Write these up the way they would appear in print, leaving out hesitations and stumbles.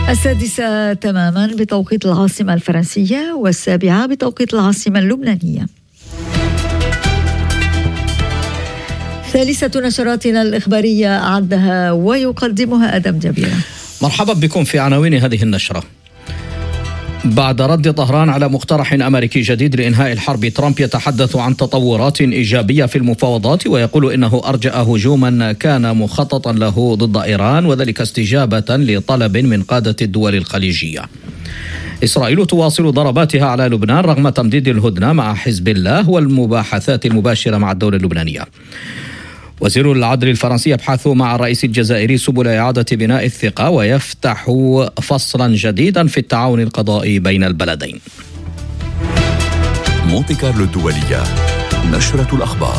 السادسة تماما بتوقيت العاصمة الفرنسية والسابعة بتوقيت العاصمة اللبنانية. ثالثة نشراتنا الإخبارية أعدها ويقدمها آدم جبيرة. مرحبا بكم في عناوين هذه النشرة. بعد رد طهران على مقترح أمريكي جديد لإنهاء الحرب، ترامب يتحدث عن تطورات إيجابية في المفاوضات، ويقول إنه أرجأ هجوما كان مخططا له ضد إيران، وذلك استجابة لطلب من قادة الدول الخليجية. إسرائيل تواصل ضرباتها على لبنان رغم تمديد الهدنة مع حزب الله والمباحثات المباشرة مع الدولة اللبنانية. وزير العدل الفرنسي يبحث مع الرئيس الجزائري سبل إعادة بناء الثقة، ويفتح فصلا جديدا في التعاون القضائي بين البلدين. مونتي كارلو الدولية، نشرة الأخبار.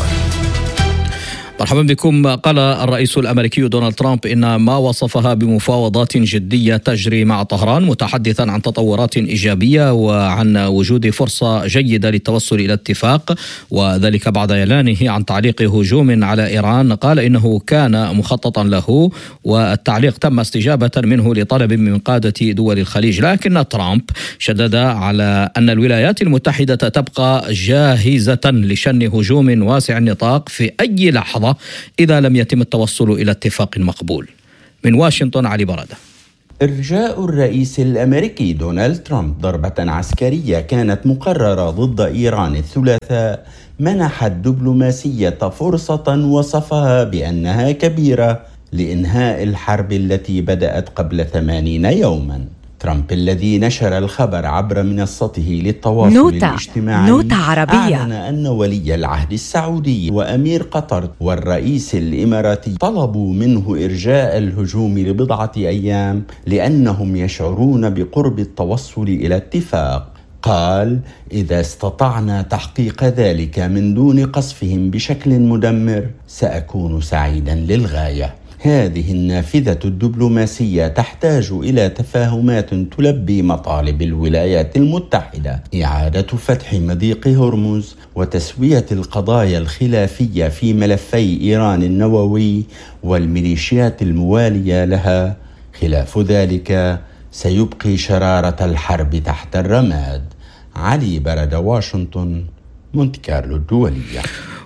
مرحبا بكم. قال الرئيس الأمريكي دونالد ترامب إن ما وصفها بمفاوضات جدية تجري مع طهران، متحدثا عن تطورات إيجابية وعن وجود فرصة جيدة للتوصل إلى اتفاق، وذلك بعد إعلانه عن تعليق هجوم على إيران قال إنه كان مخططا له، والتعليق تم استجابة منه لطلب من قادة دول الخليج. لكن ترامب شدد على أن الولايات المتحدة تبقى جاهزة لشن هجوم واسع النطاق في أي لحظة إذا لم يتم التوصل إلى اتفاق مقبول. من واشنطن علي برادة. إرجاء الرئيس الأمريكي دونالد ترامب ضربة عسكرية كانت مقررة ضد إيران الثلاثاء منحت الدبلوماسية فرصة وصفها بأنها كبيرة لإنهاء الحرب التي بدأت قبل 80 يوما. ترامب الذي نشر الخبر عبر منصته للتواصل الاجتماعي أعلن أن ولي العهد السعودي وأمير قطر والرئيس الإماراتي طلبوا منه إرجاء الهجوم لبضعة أيام لأنهم يشعرون بقرب التوصل إلى اتفاق. قال: إذا استطعنا تحقيق ذلك من دون قصفهم بشكل مدمر سأكون سعيدا للغاية. هذه النافذة الدبلوماسية تحتاج إلى تفاهمات تلبي مطالب الولايات المتحدة، إعادة فتح مضيق هرمز وتسوية القضايا الخلافية في ملفي إيران النووي والميليشيات الموالية لها. خلاف ذلك سيبقي شرارة الحرب تحت الرماد. علي برد، واشنطن، مونتي كارلو الدولية.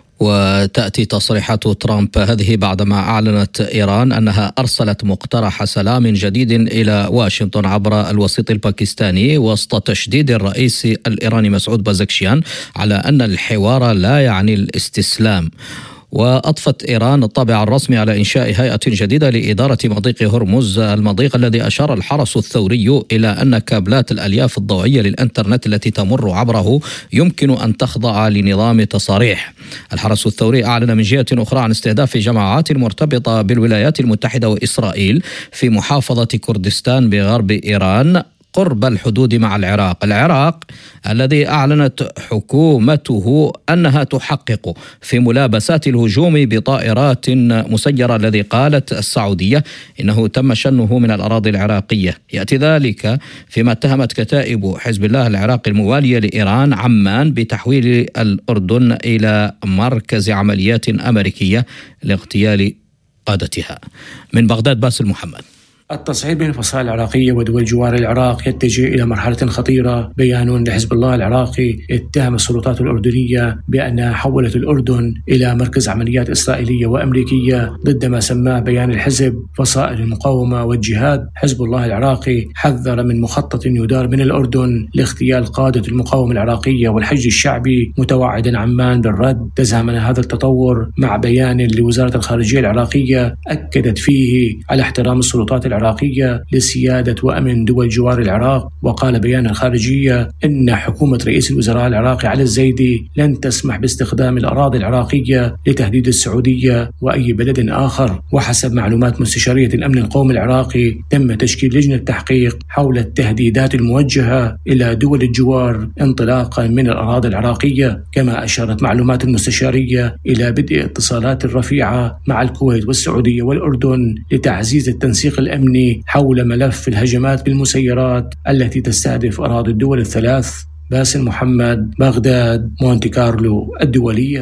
وتأتي تصريحات ترامب هذه بعدما أعلنت إيران أنها أرسلت مقترح سلام جديد إلى واشنطن عبر الوسيط الباكستاني، وسط تشديد الرئيس الإيراني مسعود بازكشيان على أن الحوار لا يعني الاستسلام. وأضفت إيران الطابع الرسمي على إنشاء هيئة جديدة لإدارة مضيق هرمز، المضيق الذي أشار الحرس الثوري إلى أن كابلات الألياف الضوئية للإنترنت التي تمر عبره يمكن أن تخضع لنظام تصاريح. الحرس الثوري أعلن من جهة أخرى عن استهداف جماعات مرتبطة بالولايات المتحدة وإسرائيل في محافظة كردستان بغرب إيران قرب الحدود مع العراق الذي أعلنت حكومته أنها تحقق في ملابسات الهجوم بطائرات مسيرة الذي قالت السعودية إنه تم شنه من الأراضي العراقية. يأتي ذلك فيما اتهمت كتائب حزب الله العراقي الموالية لإيران عمان بتحويل الأردن إلى مركز عمليات أمريكية لاغتيال قادتها. من بغداد باسل محمد. التصعيد بين الفصائل العراقية ودول جوار العراق يتجه إلى مرحلة خطيرة. بيان لحزب الله العراقي اتهم السلطات الأردنية بأنها حولت الأردن إلى مركز عمليات إسرائيلية وأمريكية ضد ما سماه بيان الحزب فصائل المقاومة والجهاد. حزب الله العراقي حذر من مخطط يدار من الأردن لاغتيال قادة المقاومة العراقية والحشد الشعبي، متوعدا عمان بالرد. تزامن هذا التطور مع بيان لوزارة الخارجية العراقية أكدت فيه على احترام السلطات العراقية لسيادة وأمن دول جوار العراق. وقال بيان الخارجية إن حكومة رئيس الوزراء العراقي علي الزيدي لن تسمح باستخدام الأراضي العراقية لتهديد السعودية وأي بلد آخر. وحسب معلومات مستشارية الأمن القومي العراقي تم تشكيل لجنة تحقيق حول التهديدات الموجهة إلى دول الجوار انطلاقا من الأراضي العراقية. كما أشارت معلومات المستشارية إلى بدء اتصالات رفيعة مع الكويت والسعودية والأردن لتعزيز التنسيق الأمني حول ملف الهجمات بالمسيرات التي تستهدف أراضي الدول الثلاث. باسل محمد، بغداد، مونتي كارلو الدولية.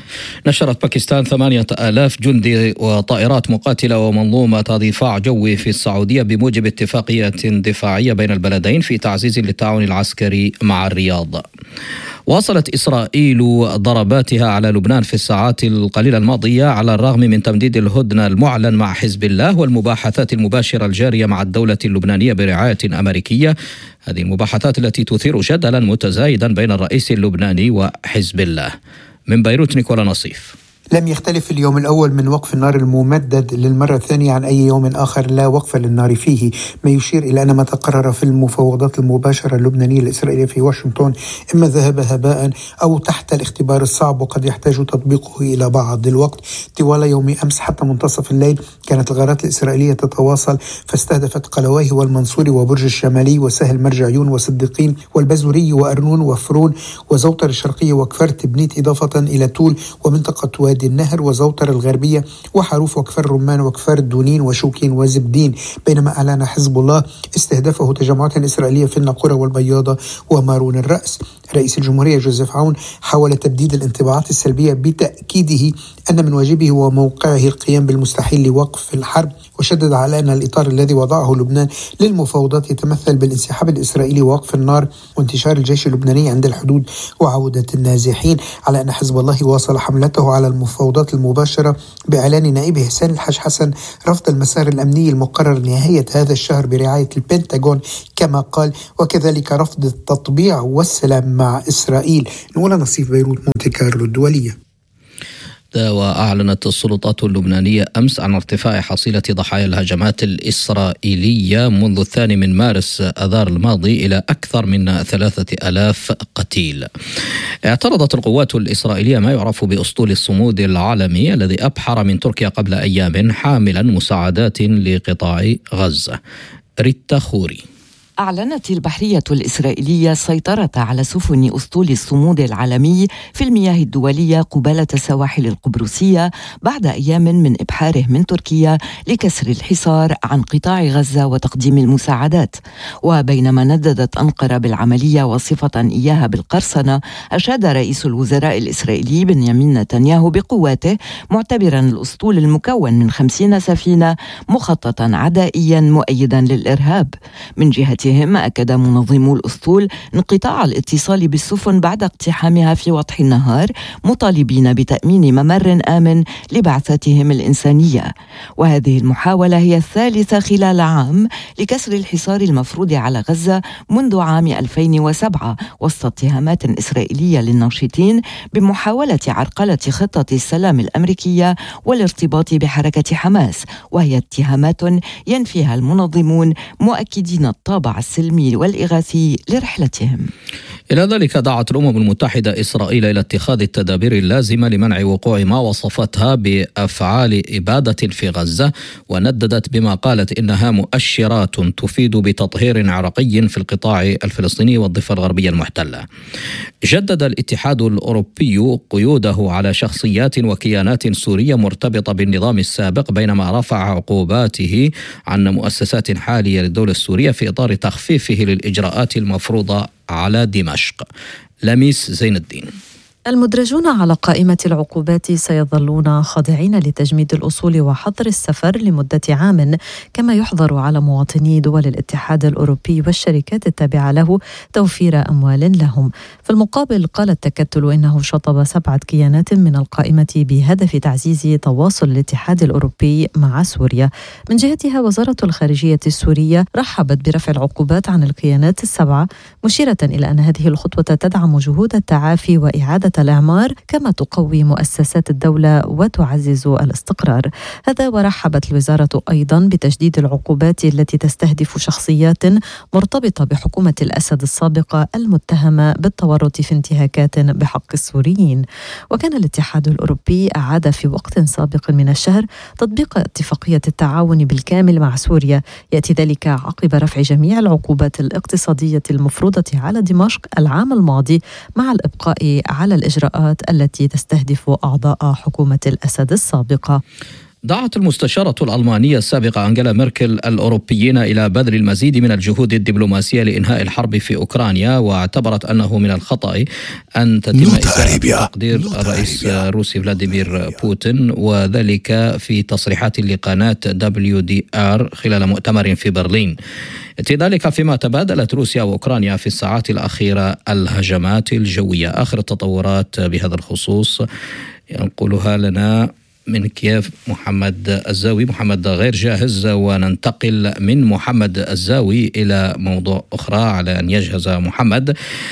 نشرت باكستان 8,000 جندي وطائرات مقاتلة ومنظومة دفاع جوي في السعودية بموجب اتفاقية دفاعية بين البلدين في تعزيز للتعاون العسكري مع الرياض. واصلت إسرائيل ضرباتها على لبنان في الساعات القليلة الماضية على الرغم من تمديد الهدنة المعلن مع حزب الله والمباحثات المباشرة الجارية مع الدولة اللبنانية برعاية أمريكية. هذه المباحثات التي تثير جدلا متزايدا بين الرئيس اللبناني وحزب الله. من بيروت نيكولا نصيف. لم يختلف اليوم الأول من وقف النار الممدد للمرة الثانية عن أي يوم آخر لا وقف للنار فيه، ما يشير إلى أن ما تقرر في المفاوضات المباشرة اللبنانية الإسرائيلية في واشنطن إما ذهب هباء أو تحت الاختبار الصعب، وقد يحتاج تطبيقه إلى بعض الوقت. طوال يوم أمس حتى منتصف الليل كانت الغارات الإسرائيلية تتواصل، فاستهدفت قلوايه والمنصوري وبرج الشمالي وسهل مرجعيون وصديقين والبزوري وأرنون وفرون وزوطر الشرقية وكفر تبنيت، إضافة إلى تول ومنطقة وادي النهر وزوطر الغربية وحروف وكفر رمان وكفر دونين وشوكين وزبدين. بينما أعلن حزب الله استهدافه تجمعات إسرائيلية في الناقورة والبياضة ومارون الرأس. رئيس الجمهورية جوزيف عون حاول تبديد الانطباعات السلبية بتأكيده أن من واجبه وموقعه القيام بالمستحيل لوقف الحرب، وشدد على أن الإطار الذي وضعه لبنان للمفاوضات يتمثل بالانسحاب الإسرائيلي ووقف النار وانتشار الجيش اللبناني عند الحدود وعودة النازحين، على أن حزب الله واصل حملته على المفاوضات المباشرة بإعلان نائبه حسين الحاج حسن رفض المسار الأمني المقرر نهاية هذا الشهر برعاية البنتاغون كما قال، وكذلك رفض التطبيع والسلام مع إسرائيل. نولا نصيف، بيروت، مونتي كارلو الدولية. وأعلنت السلطات اللبنانية أمس عن ارتفاع حصيلة ضحايا الهجمات الإسرائيلية منذ 2 مارس آذار الماضي إلى أكثر من 3000 قتيل. اعترضت القوات الإسرائيلية ما يعرف بأسطول الصمود العالمي الذي أبحر من تركيا قبل أيام حاملا مساعدات لقطاع غزة. ريتا خوري. أعلنت البحرية الإسرائيلية السيطرة على سفن أسطول الصمود العالمي في المياه الدولية قبالة السواحل القبرصية بعد أيام من إبحاره من تركيا لكسر الحصار عن قطاع غزة وتقديم المساعدات. وبينما نددت أنقرة بالعملية وصفة إياها بالقرصنة، أشاد رئيس الوزراء الإسرائيلي بنيامين نتنياهو بقواته، معتبرا الأسطول المكون من 50 سفينة مخططا عدائيا مؤيدا للإرهاب. من جهته أكد منظمو الأسطول انقطاع الاتصال بالسفن بعد اقتحامها في وضح النهار، مطالبين بتأمين ممر آمن لبعثاتهم الإنسانية. وهذه المحاولة هي الثالثة خلال عام لكسر الحصار المفروض على غزة منذ عام 2007 وسط اتهامات إسرائيلية للناشطين بمحاولة عرقلة خطة السلام الأمريكية والارتباط بحركة حماس، وهي اتهامات ينفيها المنظمون مؤكدين الطابع السلمي والإغاثي لرحلتهم. إلى ذلك دعت الأمم المتحدة إسرائيل إلى اتخاذ التدابير اللازمة لمنع وقوع ما وصفتها بأفعال إبادة في غزة، ونددت بما قالت إنها مؤشرات تفيد بتطهير عرقي في القطاع الفلسطيني والضفة الغربية المحتلة. جدد الاتحاد الأوروبي قيوده على شخصيات وكيانات سورية مرتبطة بالنظام السابق، بينما رفع عقوباته عن مؤسسات حالية للدولة السورية في إطار تخفيفه للإجراءات المفروضة على دمشق. لميس زين الدين. المدرجون على قائمة العقوبات سيظلون خاضعين لتجميد الأصول وحظر السفر لمدة عام، كما يحظر على مواطني دول الاتحاد الأوروبي والشركات التابعة له توفير أموال لهم. في المقابل قال التكتل إنه شطب 7 كيانات من القائمة بهدف تعزيز تواصل الاتحاد الأوروبي مع سوريا. من جهتها وزارة الخارجية السورية رحبت برفع العقوبات عن الكيانات ال7، مشيرة إلى أن هذه الخطوة تدعم جهود التعافي وإعادة الإعمار، كما تقوي مؤسسات الدولة وتعزز الاستقرار. هذا ورحبت الوزارة أيضا بتجديد العقوبات التي تستهدف شخصيات مرتبطة بحكومة الأسد السابقة المتهمة بالتورط في انتهاكات بحق السوريين. وكان الاتحاد الأوروبي أعاد في وقت سابق من الشهر تطبيق اتفاقية التعاون بالكامل مع سوريا، يأتي ذلك عقب رفع جميع العقوبات الاقتصادية المفروضة على دمشق العام الماضي، مع الإبقاء على الإجراءات التي تستهدف أعضاء حكومة الأسد السابقة. دعت المستشارة الألمانية السابقة أنجيلا ميركل الأوروبيين إلى بذل المزيد من الجهود الدبلوماسية لإنهاء الحرب في أوكرانيا، واعتبرت أنه من الخطأ أن تتم تقدير الرئيس الروسي فلاديمير بوتين، وذلك في تصريحات لقناة WDR خلال مؤتمر في برلين. ذلك فيما تبادلت روسيا وأوكرانيا في الساعات الأخيرة الهجمات الجوية. آخر التطورات بهذا الخصوص ينقلها لنا من كييف محمد الزاوي. محمد غير جاهز، وننتقل من محمد الزاوي إلى موضوع أخرى على أن يجهز محمد.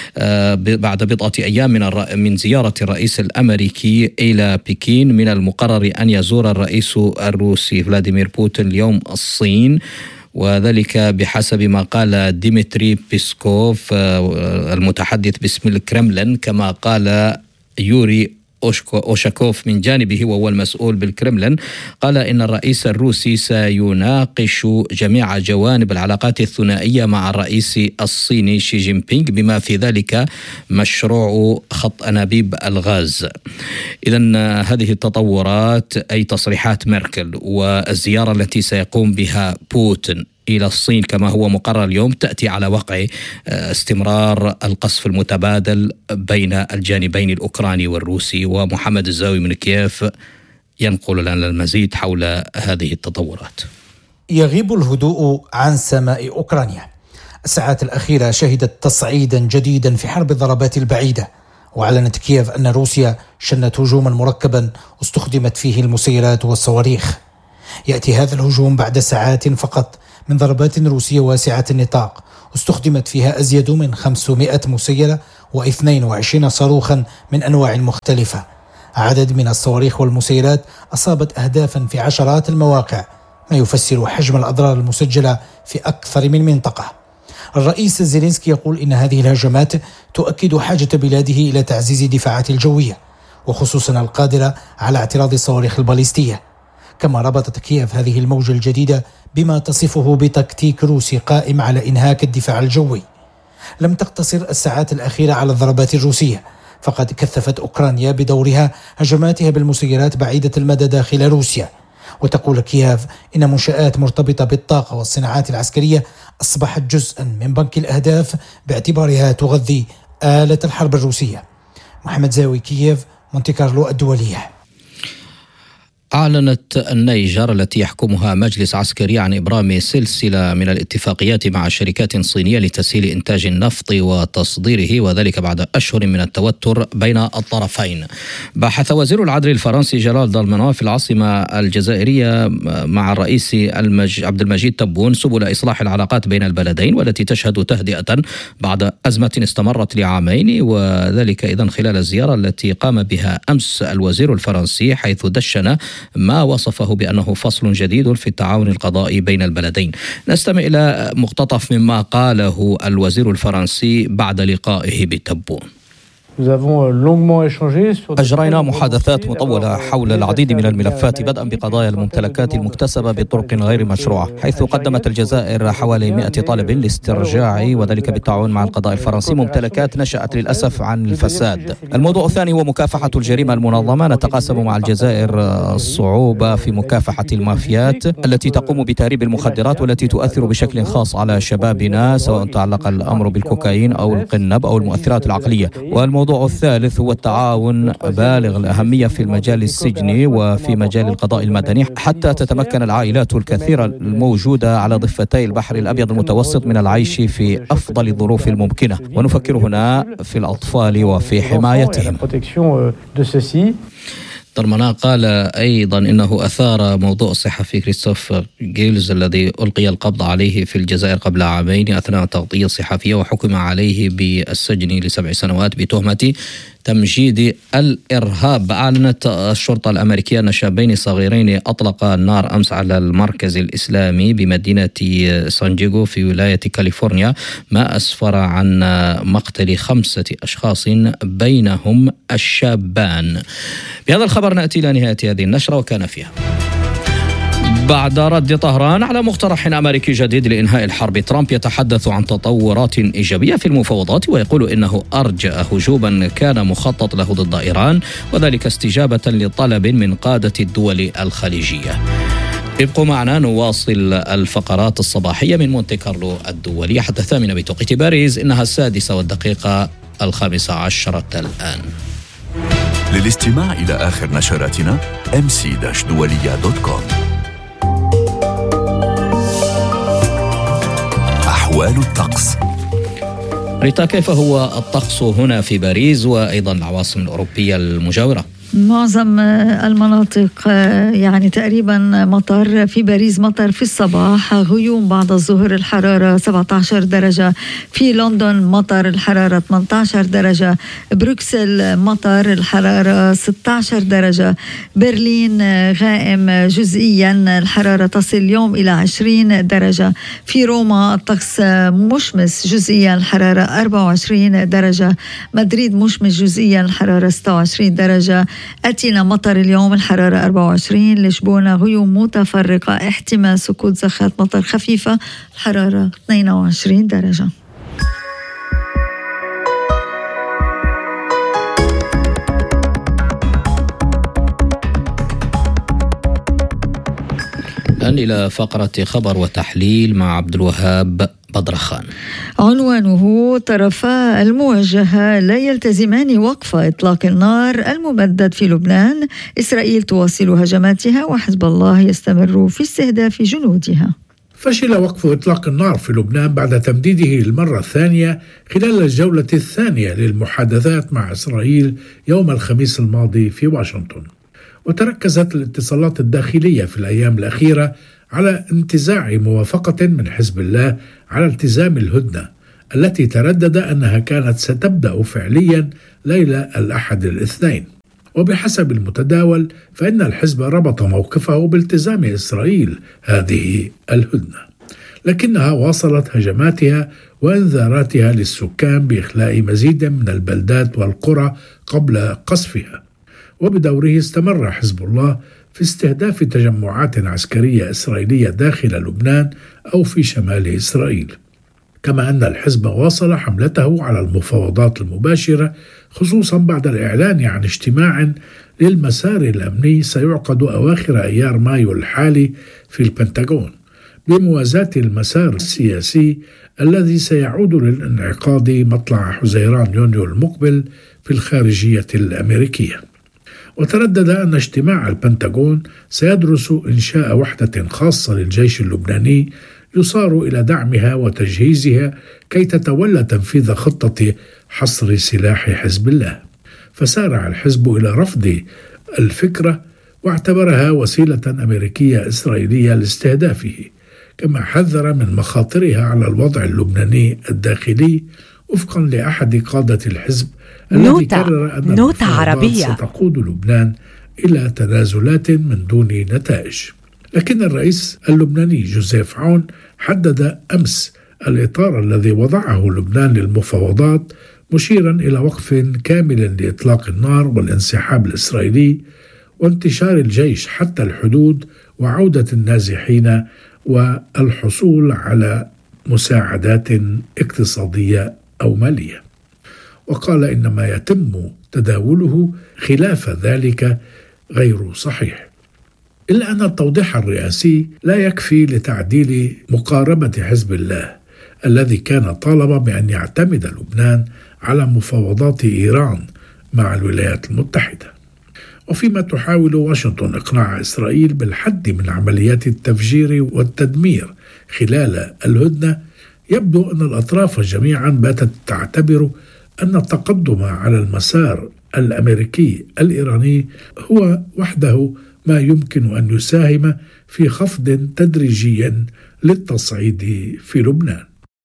بعد بضعة أيام من زيارة الرئيس الأمريكي إلى بكين، من المقرر أن يزور الرئيس الروسي فلاديمير بوتين اليوم الصين، وذلك بحسب ما قال ديمتري بيسكوف المتحدث باسم الكرملين. كما قال يوري أوشاكوف من جانبه وهو المسؤول بالكرملين، قال إن الرئيس الروسي سيناقش جميع جوانب العلاقات الثنائية مع الرئيس الصيني شي جين بينغ، بما في ذلك مشروع خط أنابيب الغاز. إذن هذه التطورات أي تصريحات ميركل والزيارة التي سيقوم بها بوتين إلى الصين كما هو مقرر اليوم تأتي على وقع استمرار القصف المتبادل بين الجانبين الأوكراني والروسي. ومحمد الزاوي من كييف ينقل لنا المزيد حول هذه التطورات. يغيب الهدوء عن سماء أوكرانيا. الساعات الأخيرة شهدت تصعيدا جديدا في حرب الضربات البعيدة، وأعلنت كييف أن روسيا شنت هجوما مركبا استخدمت فيه المسيرات والصواريخ. يأتي هذا الهجوم بعد ساعات فقط من ضربات روسية واسعة النطاق استخدمت فيها أزيد من 500 مسيرة و22 صاروخا من أنواع مختلفة. عدد من الصواريخ والمسيرات أصابت أهدافا في عشرات المواقع، ما يفسر حجم الأضرار المسجلة في أكثر من منطقة. الرئيس زيلينسكي يقول إن هذه الهجمات تؤكد حاجة بلاده إلى تعزيز الدفاعات الجوية، وخصوصا القادرة على اعتراض الصواريخ الباليستية. كما ربطت كييف هذه الموجة الجديدة بما تصفه بتكتيك روسي قائم على إنهاك الدفاع الجوي. لم تقتصر الساعات الأخيرة على الضربات الروسية، فقد كثفت أوكرانيا بدورها هجماتها بالمسيرات بعيدة المدى داخل روسيا. وتقول كييف إن منشآت مرتبطة بالطاقة والصناعات العسكرية أصبحت جزءا من بنك الأهداف باعتبارها تغذي آلة الحرب الروسية. محمد زاوي، كييف، مونتي كارلو الدولية. أعلنت النيجر التي يحكمها مجلس عسكري عن إبرام سلسلة من الاتفاقيات مع شركات صينية لتسهيل إنتاج النفط وتصديره، وذلك بعد أشهر من التوتر بين الطرفين. بحث وزير العدل الفرنسي جلال دارمانان في العاصمة الجزائرية مع الرئيس عبد المجيد تبون سبل إصلاح العلاقات بين البلدين، والتي تشهد تهدئة بعد أزمة استمرت لعامين، وذلك إذن خلال الزيارة التي قام بها أمس الوزير الفرنسي، حيث دشن ما وصفه بأنه فصل جديد في التعاون القضائي بين البلدين. نستمع إلى مقتطف مما قاله الوزير الفرنسي بعد لقائه بتبون. أجرينا محادثات مطولة حول العديد من الملفات، بدءا بقضايا الممتلكات المكتسبة بطرق غير مشروعة، حيث قدمت الجزائر حوالي 100 طالب لاسترجاع، وذلك بالتعاون مع القضاء الفرنسي، ممتلكات نشأت للأسف عن الفساد. الموضوع الثاني هو مكافحة الجريمة المنظمة. نتقاسم مع الجزائر الصعوبة في مكافحة المافيات التي تقوم بتهريب المخدرات والتي تؤثر بشكل خاص على شبابنا، سواء تعلق الأمر بالكوكايين أو القنب أو المؤثرات العقلية. والموضوع الثالث هو التعاون بالغ الأهمية في المجال السجني وفي مجال القضاء المدني، حتى تتمكن العائلات الكثيرة الموجودة على ضفتي البحر الأبيض المتوسط من العيش في أفضل الظروف الممكنة، ونفكر هنا في الأطفال وفي حمايتهم. دارمانان قال أيضا إنه أثار موضوع الصحفي كريستوف جيلز الذي ألقي القبض عليه في الجزائر قبل عامين أثناء تغطية صحفية، وحكم عليه بالسجن ل7 سنوات بتهمة تمجيد الإرهاب. أعلنت الشرطة الأمريكية أن شابين صغيرين أطلقا النار أمس على المركز الإسلامي بمدينة سان دييغو في ولاية كاليفورنيا، ما أسفر عن مقتل 5 أشخاص بينهم الشابان. بهذا الخبر نأتي إلى نهاية هذه النشرة، وكان فيها بعد رد طهران على مقترح أمريكي جديد لإنهاء الحرب، ترامب يتحدث عن تطورات إيجابية في المفاوضات ويقول إنه أرجأ هجوما كان مخطط له ضد إيران، وذلك استجابة لطلب من قادة الدول الخليجية. ابقوا معنا نواصل الفقرات الصباحية من مونتي كارلو الدولية حتى 8 بتوقيت باريس. إنها 6:15 الآن. للاستماع إلى آخر نشراتنا mc-dualia.com. أحوال الطقس. ريتا، كيف هو الطقس هنا في باريس وأيضا العواصم الأوروبية المجاورة؟ معظم المناطق يعني تقريبا مطر. في باريس مطر في الصباح، غيوم بعد الظهر، الحرارة 17 درجة. في لندن مطر، الحرارة 18 درجة. بروكسل مطر، الحرارة 16 درجة. برلين غائم جزئيا، الحرارة تصل اليوم إلى 20 درجة. في روما الطقس مشمس جزئيا، الحرارة 24 درجة. مدريد مشمس جزئيا، الحرارة 26 درجة. أتينا مطر اليوم، الحرارة 24. لشبونة غيوم متفرقة، احتمال سقوط زخات مطر خفيفة، الحرارة 22 درجة. الآن إلى فقرة خبر وتحليل مع عبد الوهاب بدرخان. عنوانه: طرفا المواجهة لا يلتزمان وقف إطلاق النار الممدد في لبنان. إسرائيل تواصل هجماتها وحزب الله يستمر في استهداف جنودها. فشل وقف إطلاق النار في لبنان بعد تمديده للمرة الثانية خلال الجولة الثانية للمحادثات مع إسرائيل يوم الخميس الماضي في واشنطن. وتركزت الاتصالات الداخلية في الأيام الأخيرة على انتزاع موافقة من حزب الله على التزام الهدنة التي تردد أنها كانت ستبدأ فعليا ليلة الأحد الاثنين. وبحسب المتداول فإن الحزب ربط موقفه بالتزام إسرائيل هذه الهدنة، لكنها واصلت هجماتها وإنذاراتها للسكان بإخلاء مزيد من البلدات والقرى قبل قصفها. وبدوره استمر حزب الله في استهداف تجمعات عسكرية إسرائيلية داخل لبنان أو في شمال إسرائيل، كما أن الحزب واصل حملته على المفاوضات المباشرة، خصوصا بعد الإعلان عن اجتماع للمسار الأمني سيعقد أواخر أيار مايو الحالي في البنتاغون، بموازاة المسار السياسي الذي سيعود للانعقاد مطلع حزيران يونيو المقبل في الخارجية الأمريكية. وتردد أن اجتماع البنتاغون سيدرس إنشاء وحدة خاصة للجيش اللبناني يصار إلى دعمها وتجهيزها كي تتولى تنفيذ خطة حصر سلاح حزب الله. فسارع الحزب إلى رفض الفكرة واعتبرها وسيلة أمريكية إسرائيلية لاستهدافه، كما حذر من مخاطرها على الوضع اللبناني الداخلي، وفقا لأحد قادة الحزب الذي كرر أن المفاوضات ستقود لبنان إلى تنازلات من دون نتائج. لكن الرئيس اللبناني جوزيف عون حدد أمس الإطار الذي وضعه لبنان للمفاوضات، مشيرا إلى وقف كامل لإطلاق النار والانسحاب الإسرائيلي وانتشار الجيش حتى الحدود وعودة النازحين والحصول على مساعدات اقتصادية أو مالية. وقال إن ما يتم تداوله خلاف ذلك غير صحيح، إلا أن التوضيح الرئاسي لا يكفي لتعديل مقاربة حزب الله الذي كان طالب بأن يعتمد لبنان على مفاوضات إيران مع الولايات المتحدة. وفيما تحاول واشنطن إقناع إسرائيل بالحد من عمليات التفجير والتدمير خلال الهدنة، يبدو أن الأطراف جميعا باتت تعتبر أن التقدم على المسار الأمريكي الإيراني هو وحده ما يمكن أن يساهم في خفض تدريجي للتصعيد في لبنان.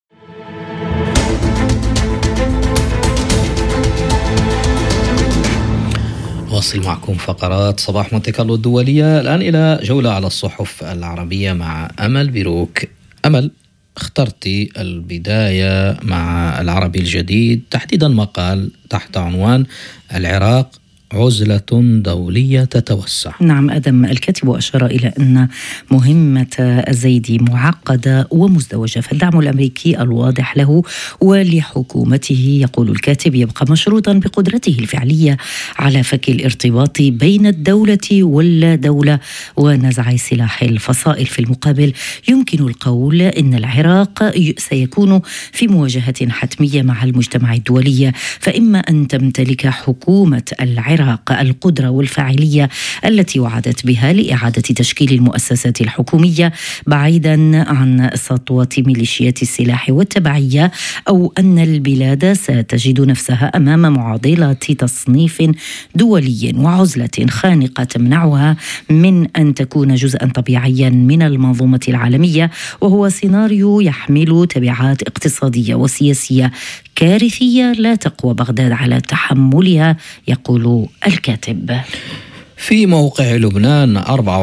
واصل معكم فقرات صباح مونتي كارلو الدولية. الآن إلى جولة على الصحف العربية مع أمل بيروك. أمل، اخترتي البداية مع العربي الجديد، تحديدا مقال تحت عنوان العراق عزلة دولية تتوسع. نعم أدم، الكاتب أشار إلى أن مهمة الزيدي معقدة ومزدوجة، فالدعم الأمريكي الواضح له ولحكومته يقول الكاتب يبقى مشروطا بقدرته الفعلية على فك الارتباط بين الدولة واللا دولة ونزع سلاح الفصائل. في المقابل يمكن القول أن العراق سيكون في مواجهة حتمية مع المجتمع الدولي، فإما أن تمتلك حكومة العراق القدرة والفاعلية التي وعدت بها لإعادة تشكيل المؤسسات الحكومية بعيدا عن سطوة ميليشيات السلاح والتبعية، أو أن البلاد ستجد نفسها أمام معضلة تصنيف دولي وعزلة خانقة تمنعها من أن تكون جزءا طبيعيا من المنظومة العالمية، وهو سيناريو يحمل تبعات اقتصادية وسياسية كارثية لا تقوى بغداد على تحملها، يقول الكاتب. في موقع لبنان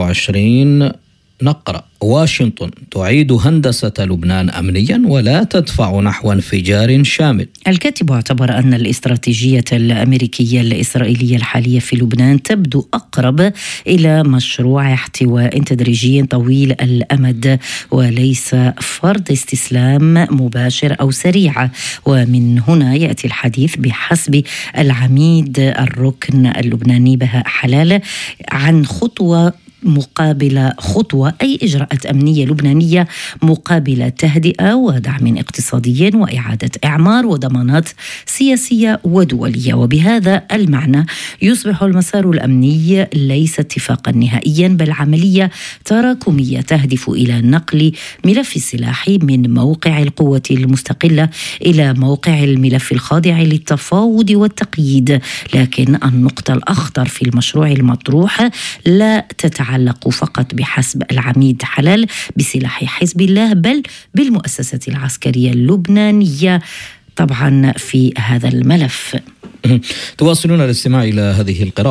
24 نقرأ: واشنطن تعيد هندسة لبنان أمنيا ولا تدفع نحو انفجار شامل. الكاتب اعتبر أن الاستراتيجية الأمريكية الإسرائيلية الحالية في لبنان تبدو أقرب إلى مشروع احتواء تدريجي طويل الأمد وليس فرض استسلام مباشر أو سريع. ومن هنا يأتي الحديث بحسب العميد الركن اللبناني بهاء حلال عن خطوة مقابل خطوة، أي إجراءات أمنية لبنانية مقابل تهدئة ودعم اقتصادي وإعادة إعمار وضمانات سياسية ودولية. وبهذا المعنى يصبح المسار الأمني ليس اتفاقا نهائيا بل عملية تراكمية تهدف إلى نقل ملف السلاح من موقع القوة المستقلة إلى موقع الملف الخاضع للتفاوض والتقييد. لكن النقطة الأخطر في المشروع المطروح لا تتعلق فقط بحسب العميد حلال بسلاح حزب الله بل بالمؤسسة العسكرية اللبنانية طبعا في هذا الملف. تواصلون الاستماع إلى هذه القراءة.